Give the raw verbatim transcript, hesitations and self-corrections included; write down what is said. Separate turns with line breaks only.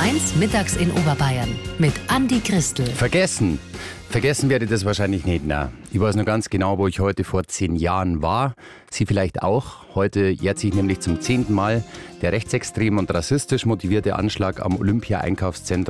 eins mittags in Oberbayern mit Andi Christel.
Vergessen. Vergessen werde ich das wahrscheinlich nicht. Nein. Ich weiß nur ganz genau, wo ich heute vor zehn Jahren war. Sie vielleicht auch. Heute jährt sich nämlich zum zehnten Mal der rechtsextrem und rassistisch motivierte Anschlag am Olympia-Einkaufszentrum